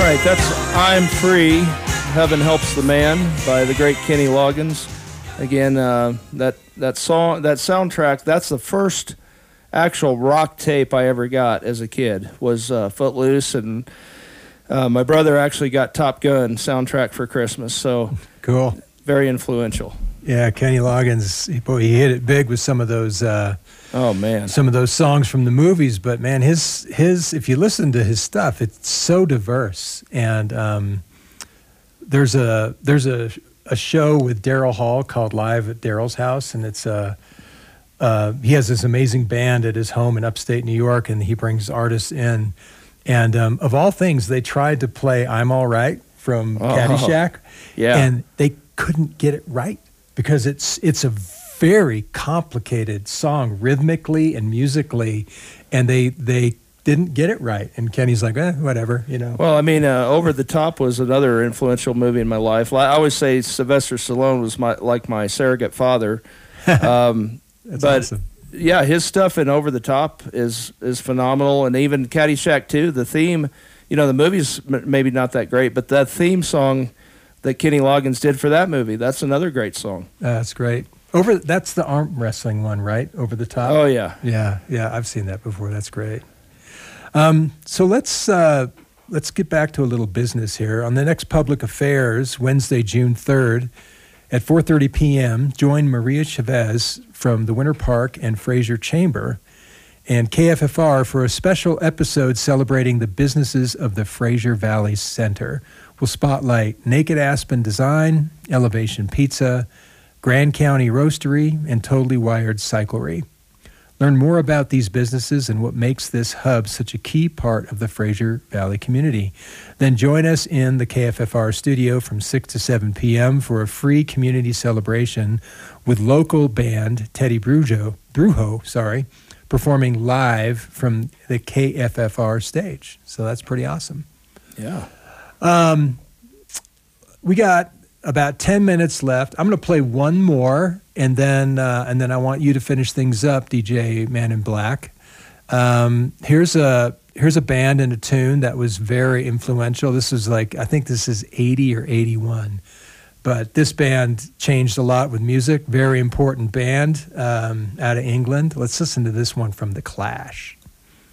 right, that's I'm Free, Heaven Helps the Man by the great Kenny Loggins. Again, that song, that soundtrack, that's the first actual rock tape I ever got as a kid, was Footloose, and my brother actually got Top Gun soundtrack for Christmas, so cool. Very influential. Yeah, Kenny Loggins, he hit it big with some of those oh man, some of those songs from the movies, but man, his if you listen to his stuff, it's so diverse. And there's a show with Daryl Hall called Live at Daryl's House, and it's he has this amazing band at his home in upstate New York, and he brings artists in. And of all things, they tried to play "I'm All Right" from Caddyshack, and they couldn't get it right because it's a very complicated song rhythmically and musically, and they didn't get it right. And Kenny's like, whatever, you know. Well, I mean, Over the Top was another influential movie in my life. I always say Sylvester Stallone was my surrogate father. That's but awesome. Yeah, his stuff in Over the Top is phenomenal, and even Caddyshack 2, the theme, you know, the movie's maybe not that great, but that theme song that Kenny Loggins did for that movie, that's another great song. That's great. That's the arm wrestling one, right? Over the Top. Oh yeah, yeah. I've seen that before. That's great. So let's get back to a little business here. On the next Public Affairs, Wednesday, June 3rd, at 4:30 p.m., join Maria Chavez from the Winter Park and Fraser Chamber and KFFR for a special episode celebrating the businesses of the Fraser Valley Center. We'll spotlight Naked Aspen Design, Elevation Pizza, Grand County Roastery, and Totally Wired Cyclery. Learn more about these businesses and what makes this hub such a key part of the Fraser Valley community. Then join us in the KFFR studio from 6 to 7 p.m. for a free community celebration with local band Teddy Brujo, performing live from the KFFR stage. So that's pretty awesome. Yeah. We got about 10 minutes left. I'm going to play one more, and then I want you to finish things up, DJ Man in Black. Here's a band and a tune that was very influential. This is I think this is 80 or 81. But this band changed a lot with music. Very important band out of England. Let's listen to this one from The Clash.